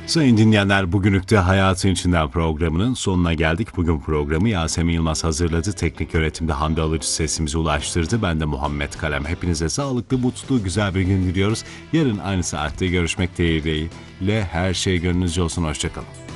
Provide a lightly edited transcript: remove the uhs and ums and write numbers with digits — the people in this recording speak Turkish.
Sayın dinleyenler, bugünlük de Hayatın İçinden programının sonuna geldik. Bugün programı Yasemin Yılmaz hazırladı. Teknik yönetimde Hamdi Alıcı sesimizi ulaştırdı. Ben de Muhammed Kalem. Hepinize sağlıklı, mutlu, güzel bir gün diliyoruz. Yarın aynı saatte görüşmek dileğiyle. Her şey gönlünüzce olsun. Hoşçakalın.